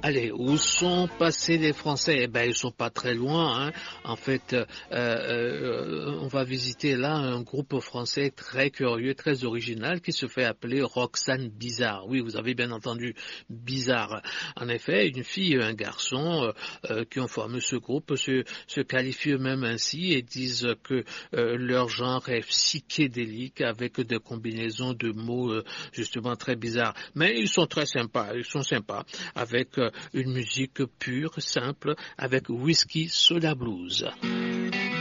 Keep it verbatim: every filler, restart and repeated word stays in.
Allez, où sont passés les Français? Eh ben, ils sont pas très loin. Hein. En fait, euh, euh, on va visiter là un groupe français très curieux, très original, qui se fait appeler Roxane Bizarre. Oui, vous avez bien entendu, Bizarre. En effet, une fille et un garçon euh, euh, qui ont formé ce groupe se, se qualifient eux-mêmes ainsi et disent que euh, leur genre est psychédélique avec des combinaisons de mots euh, justement très bizarres. Mais ils sont très sympas, ils sont sympas avec euh, une musique pure, simple, avec Whisky Soda Blues.